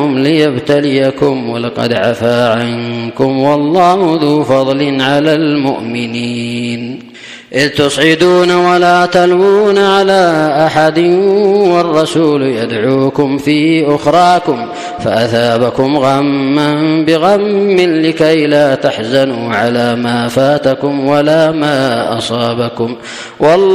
ليبتليكم ولقد عفا عنكم والله ذو فضل على المؤمنين إذ تصعدون ولا تلوون على أحد والرسول يدعوكم في أخراكم فأثابكم غما بغم لكي لا تحزنوا على ما فاتكم ولا ما أصابكم والله